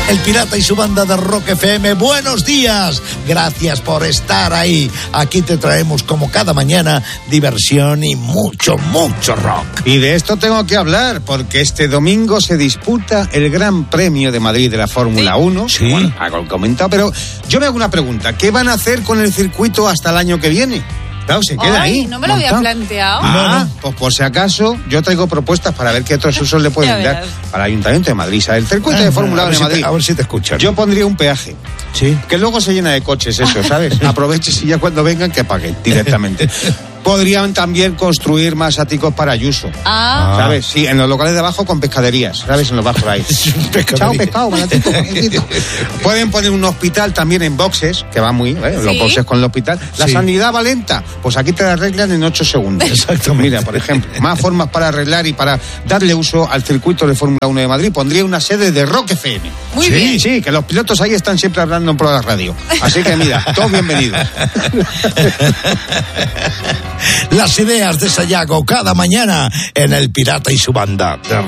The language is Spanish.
El Pirata y su banda de Rock FM, buenos días. Gracias por estar ahí. Aquí te traemos como cada mañana diversión y mucho, mucho rock. Y de esto tengo que hablar, porque este domingo se disputa el Gran Premio de Madrid de la Fórmula 1. Sí. Bueno, algo comentado, pero yo me hago una pregunta. ¿Qué van a hacer con el circuito hasta el año que viene? Claro, se queda ahí. No me lo había planteado. Pues por si acaso, yo traigo propuestas para ver qué otros usos le pueden dar para el Ayuntamiento de Madrid. O sea, el circuito de Fórmula 1 de Madrid. A ver si te escuchan. Yo pondría un peaje. Sí. Que luego se llena de coches eso, ¿sabes? Aproveches y ya cuando vengan que paguen directamente. Podrían también construir más áticos para Ayuso. ¿Sabes? Sí, en los locales de abajo con pescaderías, ¿sabes? En los bajos ahí. Chao, pescado, baratito. Pueden poner un hospital también en boxes, que va muy, los boxes con el hospital. La sanidad va lenta, pues aquí te la arreglan en 8 segundos. Exactamente. Mira, por ejemplo, más formas para arreglar y para darle uso al circuito de Fórmula 1 de Madrid. Pondría una sede de Rock FM. Muy bien. Sí, que los pilotos ahí están siempre hablando en pro de la radio. Así que mira, todos bienvenidos. Las ideas de Sayago cada mañana en El Pirata y su banda de